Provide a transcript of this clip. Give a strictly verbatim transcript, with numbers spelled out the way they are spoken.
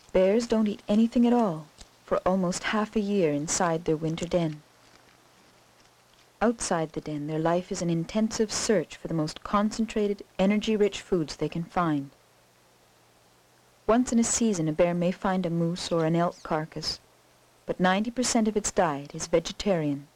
Bears don't eat anything at all for almost half a year inside their winter den. Outside the den, their life is an intensive search for the most concentrated, energy-rich foods they can find. Once in a season, a bear may find a moose or an elk carcass, but ninety percent of its diet is vegetarian.